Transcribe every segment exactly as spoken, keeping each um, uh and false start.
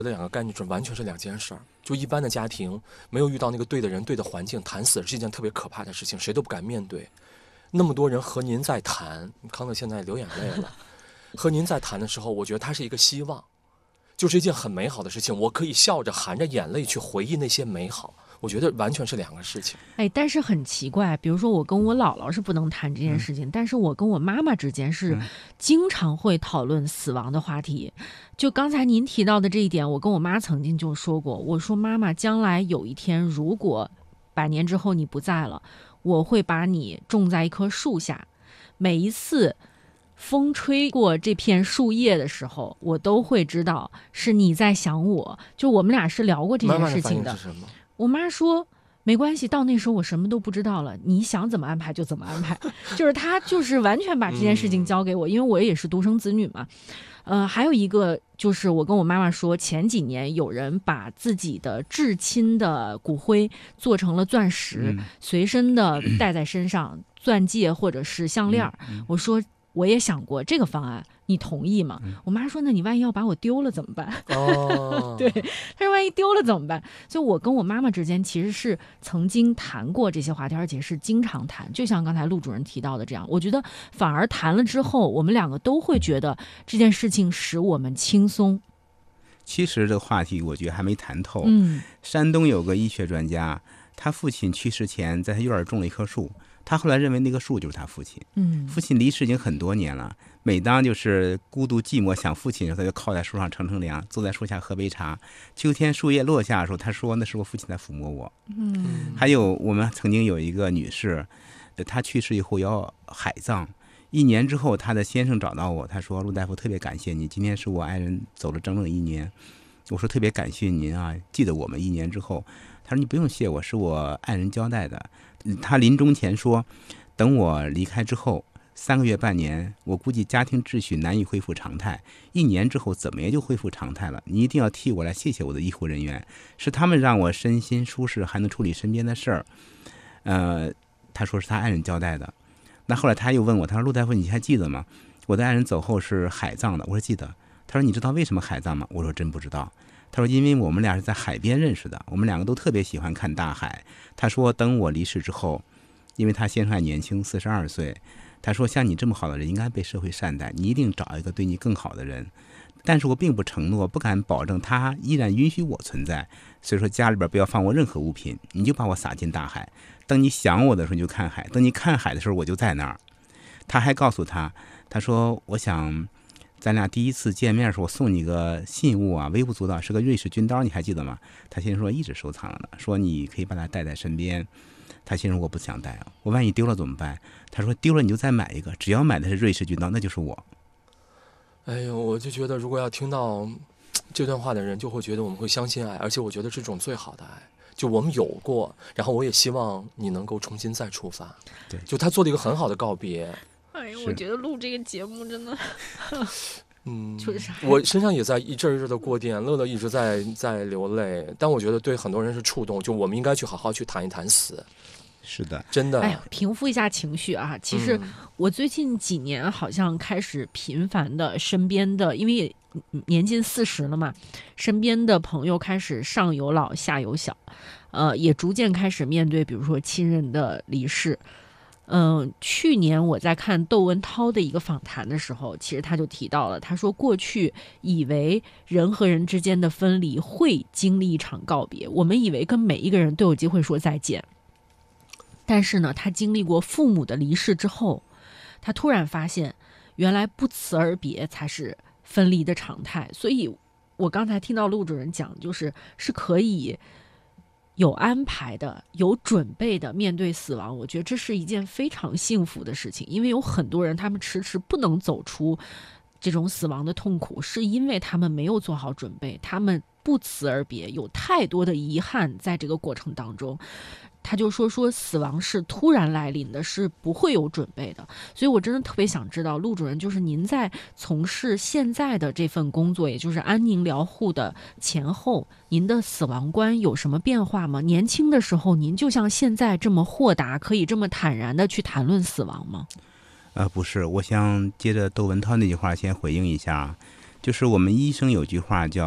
这两个概念完全是两件事儿。就一般的家庭没有遇到那个对的人、对的环境，谈死是一件特别可怕的事情，谁都不敢面对。那么多人和您在谈，康乐现在流眼泪了。和您在谈的时候，我觉得它是一个希望，就是一件很美好的事情。我可以笑着含着眼泪去回忆那些美好。我觉得完全是两个事情。 哎，但是很奇怪，比如说我跟我姥姥是不能谈这件事情，嗯、但是我跟我妈妈之间是经常会讨论死亡的话题。嗯、就刚才您提到的这一点，我跟我妈曾经就说过，我说妈妈，将来有一天如果百年之后你不在了，我会把你种在一棵树下，每一次风吹过这片树叶的时候，我都会知道是你在想我。就我们俩是聊过这件事情的。 妈妈的反应是什么？ 我妈说没关系，到那时候我什么都不知道了，你想怎么安排就怎么安排。就是她就是完全把这件事情交给我，嗯、因为我也是独生子女嘛。呃，还有一个就是我跟我妈妈说，前几年有人把自己的至亲的骨灰做成了钻石，嗯、随身的戴在身上，钻戒或者是项链。嗯嗯、我说我也想过这个方案，你同意吗？嗯、我妈说那你万一要把我丢了怎么办？哦，对，她说万一丢了怎么办？所以我跟我妈妈之间其实是曾经谈过这些话题，而且是经常谈，就像刚才陆主任提到的这样。我觉得反而谈了之后，我们两个都会觉得这件事情使我们轻松。 其实这个话题我觉得还没谈透。嗯，山东有个医学专家，他父亲去世前在他院儿种了一棵树。他后来认为那个树就是他父亲，嗯，父亲离世已经很多年了。每当就是孤独寂寞想父亲的时候，他就靠在树上乘乘凉，坐在树下喝杯茶。秋天树叶落下的时候，他说那是我父亲在抚摸我。嗯，还有我们曾经有一个女士，她去世以后要海葬，一年之后，她的先生找到我，他说陆大夫特别感谢你，今天是我爱人走了整整一年。我说特别感谢您啊，记得我们一年之后。他说你不用谢我，是我爱人交代的。他临终前说，等我离开之后三个月半年，我估计家庭秩序难以恢复常态，一年之后怎么也就恢复常态了。你一定要替我来谢谢我的医护人员，是他们让我身心舒适，还能处理身边的事儿。呃，他说是他爱人交代的。那后来他又问我，他说陆大夫你还记得吗？我的爱人走后是海葬的。我说记得。他说你知道为什么海葬吗？我说真不知道。他说因为我们俩是在海边认识的，我们两个都特别喜欢看大海。他说等我离世之后，因为他先生还年轻，四十二岁，他说像你这么好的人应该被社会善待，你一定找一个对你更好的人。但是我并不承诺，不敢保证他依然允许我存在，所以说家里边不要放我任何物品，你就把我撒进大海，等你想我的时候你就看海，等你看海的时候我就在那儿。他还告诉他，他说我想咱俩第一次见面的时候，我送你个信物啊，微不足道，是个瑞士军刀，你还记得吗？他先生说一直收藏了呢，说你可以把它带在身边。他先生我不想带啊，我万一丢了怎么办？他说丢了你就再买一个，只要买的是瑞士军刀，那就是我。 哎呦，我就觉得如果要听到这段话的人，就会觉得我们会相信爱，而且我觉得是种最好的爱。就我们有过，然后我也希望你能够重新再出发。 对， 就他做了一个很好的告别。 哎呀，我觉得录这个节目真的， 嗯， 就是我身上也在一阵一阵的过电，乐乐一直在在流泪，但我觉得对很多人是触动，就我们应该去好好去谈一谈死。 是的， 真的。 哎呀，平复一下情绪啊！其实我最近几年好像开始频繁的，身边的因为也年近四十了嘛，身边的朋友开始上有老下有小，呃，也逐渐开始面对，比如说亲人的离世。嗯、呃，去年我在看窦文涛的一个访谈的时候，其实他就提到了，他说过去以为人和人之间的分离会经历一场告别，我们以为跟每一个人都有机会说再见。但是呢，他经历过父母的离世之后，他突然发现原来不辞而别才是分离的常态。所以我刚才听到陆主任讲，就是是可以有安排的，有准备的面对死亡，我觉得这是一件非常幸福的事情。因为有很多人他们迟迟不能走出这种死亡的痛苦，是因为他们没有做好准备，他们不辞而别，有太多的遗憾在这个过程当中。他就说说死亡是突然来临的，是不会有准备的。所以我真的特别想知道，陆主任，就是您在从事现在的这份工作，也就是安宁疗护的前后，您的死亡观有什么变化吗？年轻的时候您就像现在这么豁达，可以这么坦然的去谈论死亡吗？ 呃，不是，我想接着窦文涛那句话先回应一下，就是我们医生有句话叫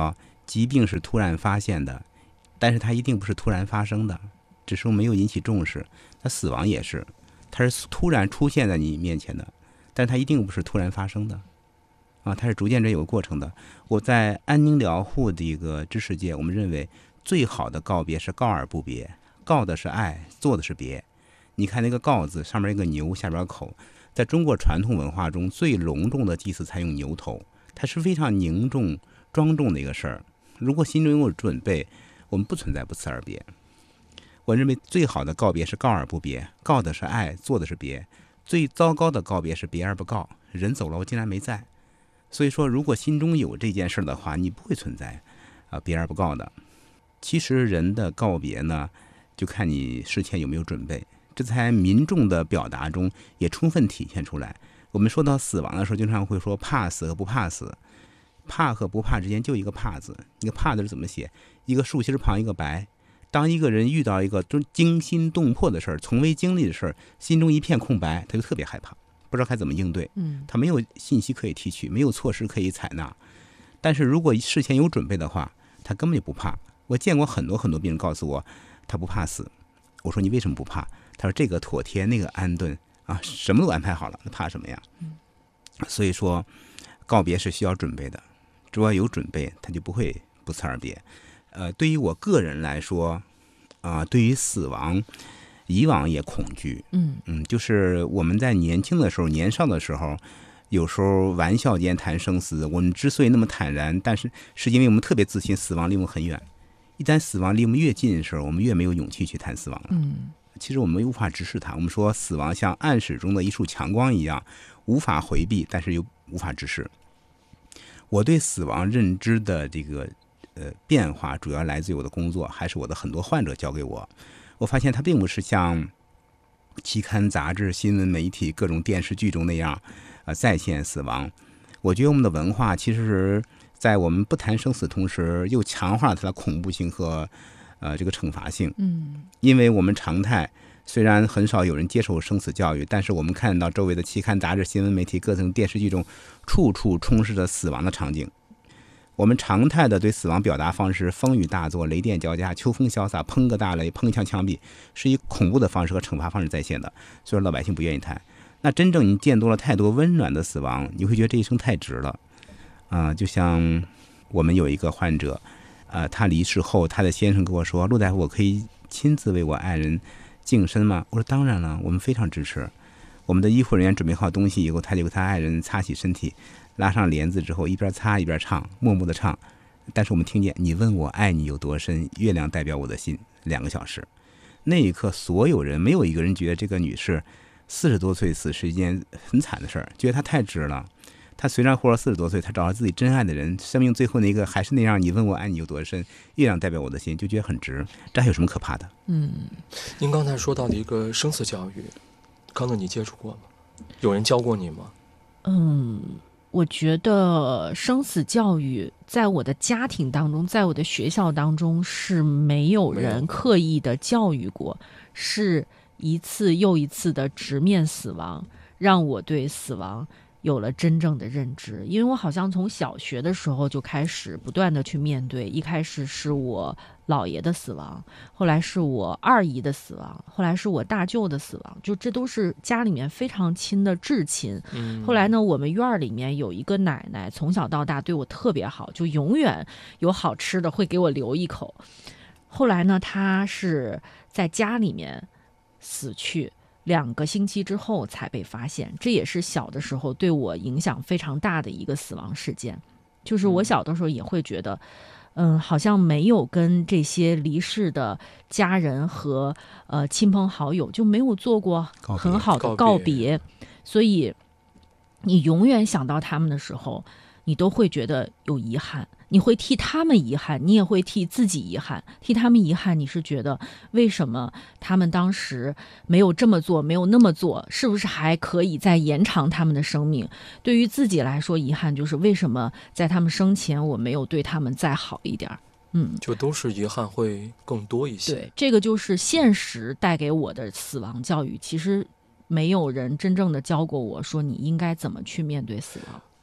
疾病是突然发现的，但是它一定不是突然发生的，只是没有引起重视。那死亡也是，它是突然出现在你面前的，但是它一定不是突然发生的啊，它是逐渐着有个过程的。我在安宁疗护的一个知识界，我们认为最好的告别是告而不别，告的是爱，做的是别。你看那个告字上面一个牛，下边口，在中国传统文化中最隆重的祭祀才用牛头，它是非常凝重庄重的一个事儿。如果心中有准备，我们不存在不辞而别。我认为最好的告别是告而不别，告的是爱，做的是别。最糟糕的告别是别而不告，人走了我竟然没在。所以说如果心中有这件事的话，你不会存在啊别而不告的。其实人的告别呢，就看你事前有没有准备，这在民众的表达中也充分体现出来。我们说到死亡的时候，经常会说怕死和不怕死，怕和不怕之间就一个怕字，一个怕字是怎么写？一个竖心旁一个白。当一个人遇到一个惊心动魄的事儿，从未经历的事儿，心中一片空白，他就特别害怕，不知道该怎么应对。嗯，他没有信息可以提取，没有措施可以采纳。但是如果事前有准备的话，他根本就不怕。我见过很多很多病人告诉我，他不怕死。我说你为什么不怕？他说这个妥帖，那个安顿啊，什么都安排好了，那怕什么呀？嗯，所以说告别是需要准备的，只要有准备，他就不会不辞而别。呃，对于我个人来说，啊、呃，对于死亡，以往也恐惧。嗯嗯，就是我们在年轻的时候、年少的时候，有时候玩笑间谈生死。我们之所以那么坦然，但是是因为我们特别自信，死亡离我们很远。一旦死亡离我们越近的时候，我们越没有勇气去谈死亡了。嗯，其实我们无法直视它。我们说死亡像暗室中的一束强光一样，无法回避，但是又无法直视。我对死亡认知的这个。呃，变化主要来自于我的工作，还是我的很多患者教给我。我发现它并不是像期刊、杂志、新闻媒体、各种电视剧中那样，呃，再现死亡。我觉得我们的文化其实是在我们不谈生死同时，又强化了它的恐怖性和呃这个惩罚性。嗯，因为我们常态虽然很少有人接受生死教育，但是我们看到周围的期刊、杂志、新闻媒体、各种电视剧中，处处充斥着死亡的场景。我们常态的对死亡表达方式，风雨大作、雷电交加、秋风潇洒、砰个大雷、砰枪枪毙，是以恐怖的方式和惩罚方式再现的，所以老百姓不愿意谈。那真正你见多了太多温暖的死亡，你会觉得这一生太值了啊、呃！就像我们有一个患者，呃，他离世后，他的先生跟我说：“陆大夫，我可以亲自为我爱人净身吗？”我说：“当然了，我们非常支持。”我们的医护人员准备好东西以后，他就给他爱人擦洗身体。拉上帘子之后，一边擦一边唱，默默的唱。但是我们听见你问我爱你有多深，月亮代表我的心，两个小时。那一刻，所有人没有一个人觉得这个女士四十多岁死是一件很惨的事儿，觉得她太值了。她虽然活了四十多岁，她找到自己真爱的人，生命最后那个还是那样，你问我爱你有多深，月亮代表我的心，就觉得很值。这还有什么可怕的？ 嗯，您刚才说到的一个生死教育，康德你接触过吗？有人教过你吗？ 嗯。我觉得生死教育在我的家庭当中，在我的学校当中是没有人刻意的教育过，是一次又一次的直面死亡，让我对死亡有了真正的认知。因为我好像从小学的时候就开始不断的去面对，一开始是我姥爷的死亡，后来是我二姨的死亡，后来是我大舅的死亡，就这都是家里面非常亲的至亲。嗯，后来呢，我们院里面有一个奶奶，从小到大对我特别好，就永远有好吃的会给我留一口。后来呢，她是在家里面死去，两个星期之后才被发现，这也是小的时候对我影响非常大的一个死亡事件。就是我小的时候也会觉得嗯，好像没有跟这些离世的家人和呃亲朋好友就没有做过很好的告别，告别所以你永远想到他们的时候，你都会觉得有遗憾，你会替他们遗憾，你也会替自己遗憾。替他们遗憾，你是觉得为什么他们当时没有这么做，没有那么做，是不是还可以再延长他们的生命？对于自己来说，遗憾就是为什么在他们生前我没有对他们再好一点。嗯， 就都是遗憾会更多一些。 对，这个就是现实带给我的死亡教育。其实没有人真正的教过我说你应该怎么去面对死亡。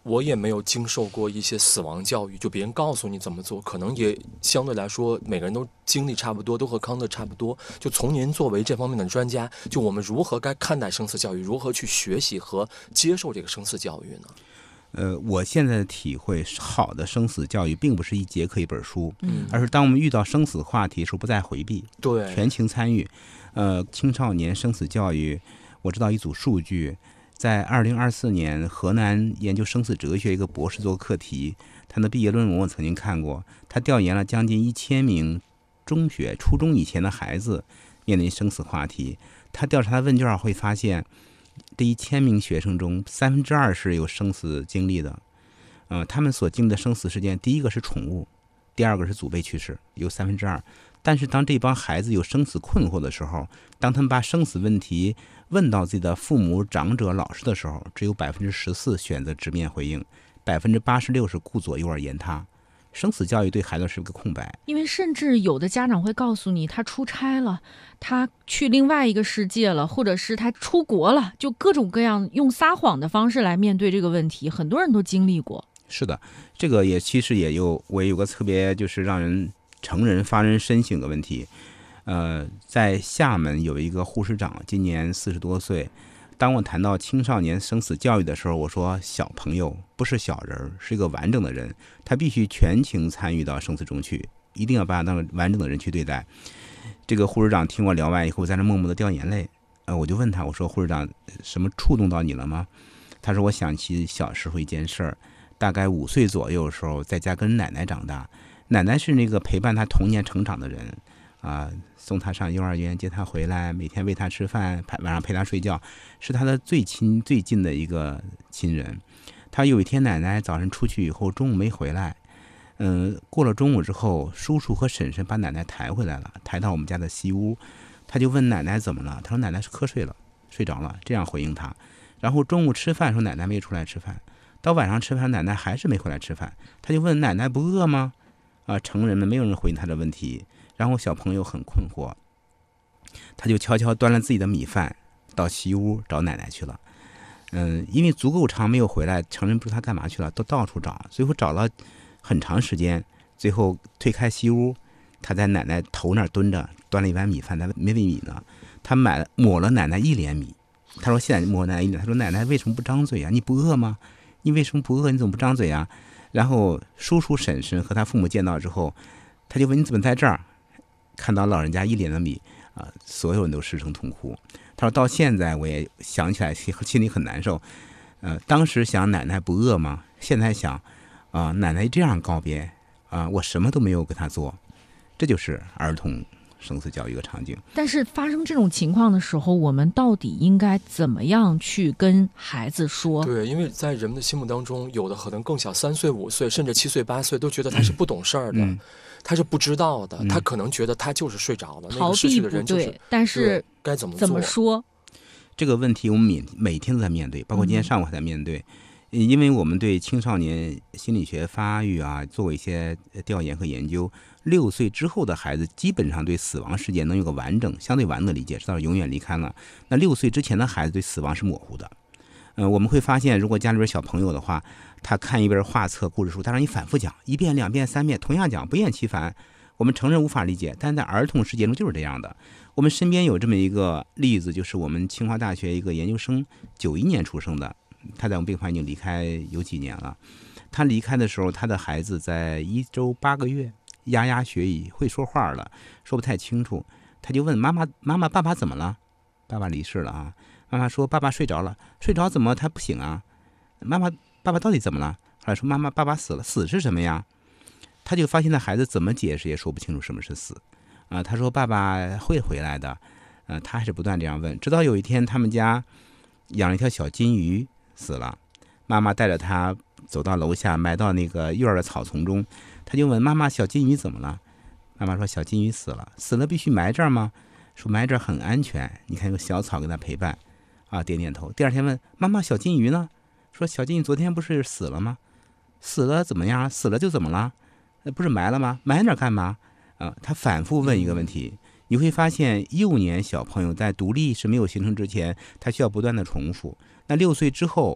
我也没有经受过一些死亡教育，就别人告诉你怎么做，可能也相对来说每个人都经历差不多，都和康乐差不多。就从您作为这方面的专家，就我们如何该看待生死教育，如何去学习和接受这个生死教育呢？ 呃，我现在的体会，好的生死教育并不是一节课一本书， 嗯， 而是当我们遇到生死话题的时候不再回避， 对， 全情参与。呃，青少年生死教育，我知道一组数据。在二零二四年，河南研究生死哲学一个博士做课题，他的毕业论文我曾经看过。他调研了将近一千名中学、初中以前的孩子面临生死话题。他调查的问卷会发现，这一千名学生中，三分之二是有生死经历的。呃，他们所经历的生死事件，第一个是宠物，第二个是祖辈去世，有三分之二。但是当这帮孩子有生死困惑的时候，当他们把生死问题问到自己的父母、长者、老师的时候，只有百分之十四选择直面回应，百分之八十六是顾左右而言他。生死教育对孩子是个空白， 因为甚至有的家长会告诉你，他出差了，他去另外一个世界了，或者是他出国了，就各种各样用撒谎的方式来面对这个问题，很多人都经历过。 是的，这个也其实也有，我也有个特别就是让人成人发人深省的问题。呃，在厦门有一个护士长，今年四十多岁。当我谈到青少年生死教育的时候，我说小朋友不是小人，是一个完整的人，他必须全情参与到生死中去，一定要把他当完整的人去对待。这个护士长听我聊完以后，在那默默的掉眼泪。呃，我就问他，我说护士长，什么触动到你了吗？他说我想起小时候一件事儿，大概五岁左右的时候，在家跟奶奶长大，奶奶是那个陪伴他童年成长的人。啊，送他上幼儿园，接他回来，每天喂他吃饭，晚上陪他睡觉，是他的最亲最近的一个亲人。他有一天奶奶早晨出去以后，中午没回来，嗯，过了中午之后，叔叔和婶婶把奶奶抬回来了，抬到我们家的西屋。他就问奶奶怎么了，他说奶奶是瞌睡了，睡着了，这样回应他。然后中午吃饭说奶奶没出来吃饭，到晚上吃饭奶奶还是没回来吃饭，他就问奶奶不饿吗？啊，成人们没有人回应他的问题。然后小朋友很困惑，他就悄悄端了自己的米饭到西屋找奶奶去了。嗯，因为足够长没有回来，成人不知道他干嘛去了，都到处找，最后找了很长时间，最后推开西屋，他在奶奶头那儿蹲着，端了一碗米饭，在没喂米呢。他买了抹了奶奶一脸米，他说现在抹奶奶一脸，他说奶奶为什么不张嘴啊？你不饿吗？你为什么不饿？你怎么不张嘴啊？然后叔叔婶婶和他父母见到之后，他就问你怎么在这儿？看到老人家一脸的米啊、呃，所有人都失声痛哭。他说到现在我也想起来心里很难受。呃，当时想奶奶不饿吗？现在想啊、呃，奶奶这样告别啊、呃，我什么都没有给她做。这就是儿童生死教育的场景。 但是发生这种情况的时候，我们到底应该怎么样去跟孩子说？ 对，因为在人们的心目当中，有的可能更小，三岁、五岁，甚至七岁、八岁，都觉得他是不懂事儿的。嗯，他是不知道的，他可能觉得他就是睡着了， 逃避不对，但是该怎么怎么说？ 这个问题我们每每天都在面对，包括今天上午还在面对。嗯、因为我们对青少年心理学发育啊做过一些调研和研究，六岁之后的孩子基本上对死亡事件能有个完整、相对完整的理解，知道永远离开了。那六岁之前的孩子对死亡是模糊的。嗯、呃，我们会发现，如果家里边小朋友的话，他看一本画册、故事书，他让你反复讲一遍、两遍、三遍，同样讲，不厌其烦。我们成人无法理解，但在儿童世界中就是这样的。我们身边有这么一个例子，就是我们清华大学一个研究生，九一年出生的，他在我们病房已经离开有几年了。他离开的时候，他的孩子在一周八个月，牙牙学语，会说话了，说不太清楚。他就问妈妈：“妈妈，爸爸怎么了？”爸爸离世了啊。妈妈说：“爸爸睡着了，睡着怎么他不醒啊？”妈妈，爸爸到底怎么了？后来说：“妈妈，爸爸死了，死是什么呀？”他就发现，那孩子怎么解释也说不清楚什么是死啊、呃。他说：“爸爸会回来的。”呃，他还是不断这样问，直到有一天，他们家养了一条小金鱼死了，妈妈带着他走到楼下，埋到那个院的草丛中。他就问妈妈：“小金鱼怎么了？”妈妈说：“小金鱼死了，死了必须埋这儿吗？”说埋这儿很安全，你看有小草跟他陪伴。啊，点点头。第二天问妈妈：“小金鱼呢？”说：“小金鱼昨天不是死了吗？死了怎么样？死了就怎么了？那不是埋了吗？埋那干嘛？”啊，他反复问一个问题，你会发现幼年小朋友在独立意识没有形成之前，他需要不断的重复。那六岁之后，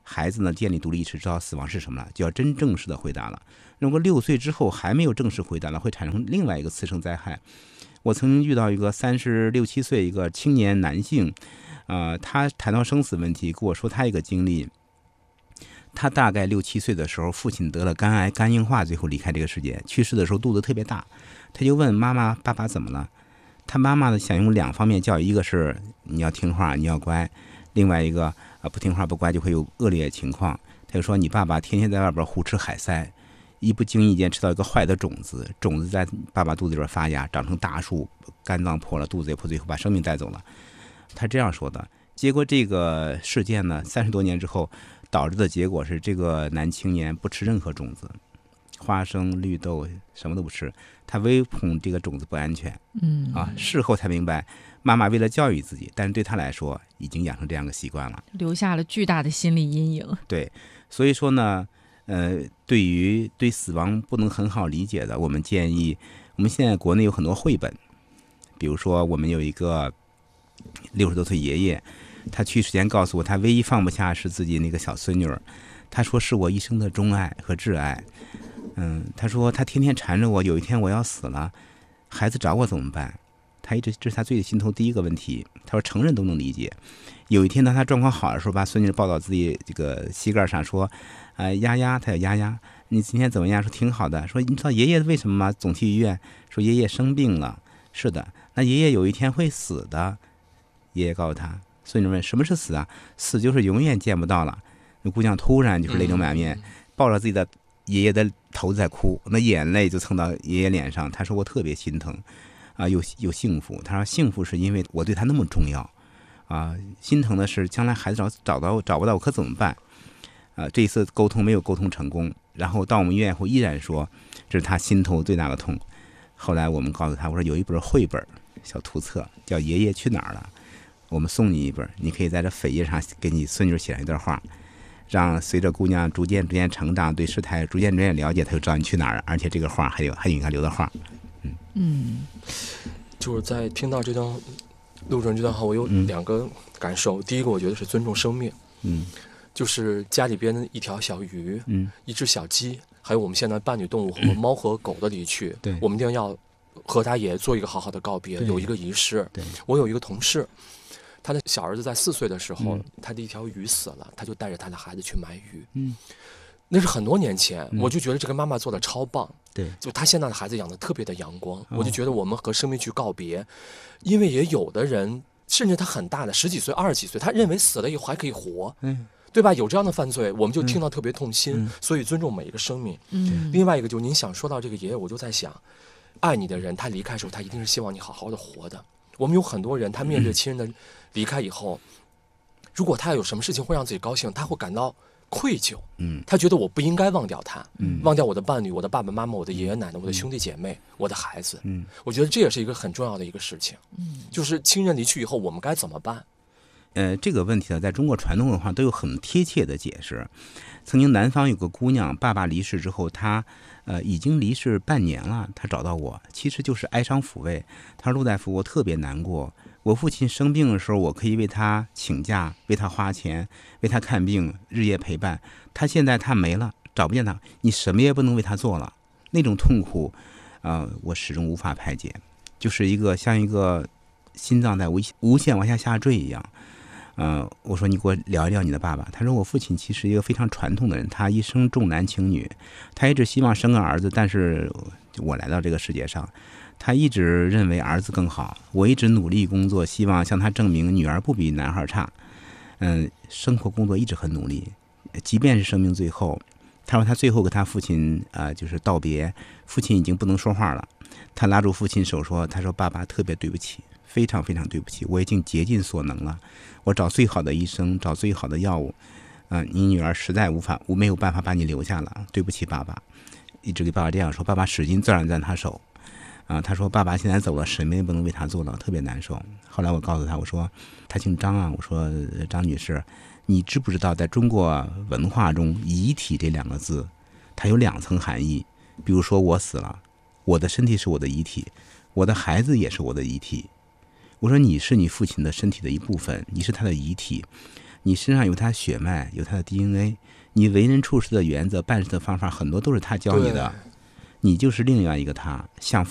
孩子呢建立独立意识，知道死亡是什么了，就要真正式的回答了。如果六岁之后还没有正式回答了，会产生另外一个次生灾害。我曾经遇到一个三十六七岁一个青年男性，呃，他谈到生死问题，跟我说他一个经历。他大概六七岁的时候，父亲得了肝癌，肝硬化，最后离开这个世界。去世的时候肚子特别大，他就问妈妈：“爸爸怎么了？”他妈妈呢想用两方面教育，一个是你要听话，你要乖；另外一个啊不听话不乖就会有恶劣情况。他就说你爸爸天天在外边胡吃海塞，一不经意间吃到一个坏的种子，种子在爸爸肚子里边发芽，长成大树，肝脏破了，肚子也破，最后把生命带走了。他这样说的。结果这个事件呢，三十多年之后，导致的结果是这个男青年不吃任何种子。花生、绿豆什么都不吃，他唯恐这个种子不安全。嗯啊，事后才明白，妈妈为了教育自己，但是对他来说已经养成这样的习惯了， 留下了巨大的心理阴影。 对，所以说呢，呃，对于对死亡不能很好理解的，我们建议，我们现在国内有很多绘本，比如说我们有一个六十多岁爷爷，他去世前告诉我，他唯一放不下是自己那个小孙女儿，他说是我一生的钟爱和挚爱。嗯，他说他天天缠着我，有一天我要死了，孩子找我怎么办？他一直这是他最心头第一个问题。他说成人都能理解。有一天当他状况好的时候，把孙女抱到自己这个膝盖上，说：“呃，丫丫，他叫丫丫，你今天怎么样？”说挺好的。说你知道爷爷为什么吗？总去医院。说爷爷生病了。是的，那爷爷有一天会死的。爷爷告诉他，孙女问什么是死啊？死就是永远见不到了。那姑娘突然就是泪流满面，抱着自己的爷爷的头在哭，那眼泪就蹭到爷爷脸上。他说我特别心疼啊，又又幸福。他说幸福是因为我对他那么重要啊，心疼的是将来孩子找找到找不到我可怎么办啊？这一次沟通没有沟通成功，然后到我们医院后依然说这是他心头最大的痛。后来我们告诉他，我说有一本绘本小图册叫《爷爷去哪儿了》，我们送你一本，你可以在这扉页上给你孙女写上一段话。让随着姑娘逐渐逐渐成长，对事态逐渐逐渐了解，她就知道你去哪儿了。而且这个话还有还有应该留的话。嗯嗯， 就是在听到这段录制这段话，我有两个感受。嗯、第一个，我觉得是尊重生命。嗯，就是家里边的一条小鱼，嗯，一只小鸡，还有我们现在伴侣动物和猫和狗的离去，对，我们一定要和它也做一个好好的告别，有一个仪式。对，我有一个同事。他的小儿子在四岁的时候，嗯、他的一条鱼死了，他就带着他的孩子去买鱼。嗯，那是很多年前，嗯、我就觉得这个妈妈做的超棒。对，就他现在的孩子养的特别的阳光，哦、我就觉得我们和生命去告别，因为也有的人，甚至他很大的十几岁、二十几岁，他认为死了以后还可以活。嗯。对吧？有这样的犯罪，我们就听到特别痛心。嗯、所以尊重每一个生命。嗯。另外一个就是您想说到这个爷爷，我就在想，爱你的人他离开的时候，他一定是希望你好好的活的。我们有很多人，他面对亲人的离开以后，嗯、如果他有什么事情会让自己高兴，他会感到愧疚。嗯，他觉得我不应该忘掉他，嗯，忘掉我的伴侣、我的爸爸妈妈、我的爷爷奶奶、我的兄弟姐妹、嗯、我的孩子。嗯，我觉得这也是一个很重要的一个事情。嗯，就是亲人离去以后，我们该怎么办？ 呃，这个问题呢，在中国传统文化都有很贴切的解释。曾经南方有个姑娘，爸爸离世之后，她呃已经离世半年了，她找到我，其实就是哀伤抚慰。她说：“陆大夫，我特别难过。我父亲生病的时候，我可以为他请假，为他花钱，为他看病，日夜陪伴。他现在他没了，找不见他，你什么也不能为他做了。那种痛苦，呃，我始终无法排解，就是一个像一个心脏在无无限往下下坠一样。”呃，我说你给我聊一聊你的爸爸。他说我父亲其实一个非常传统的人，他一生重男轻女，他一直希望生个儿子，但是我来到这个世界上，他一直认为儿子更好。我一直努力工作，希望向他证明女儿不比男孩差。嗯，生活工作一直很努力，即便是生命最后，他说他最后跟他父亲啊、呃、就是道别，父亲已经不能说话了，他拉住父亲手说，他说爸爸特别对不起。非常非常对不起，我已经竭尽所能了，我找最好的医生，找最好的药物，呃，你女儿实在无法，我没有办法把你留下了，对不起爸爸，一直给爸爸这样说，爸爸使劲攥攥他手，啊、呃，他说爸爸现在走了，什么也不能为他做了，特别难受。后来我告诉他，我说他姓张啊，我说张女士，你知不知道在中国文化中，遗体这两个字，它有两层含义，比如说我死了，我的身体是我的遗体，我的孩子也是我的遗体。我说你是你父亲的身体的一部分，你是他的遗体， 你身上有他血脉，有他的 D N A， 你为人处事的原则、办事的方法，很多都是他教你的。你就是另外一个他，像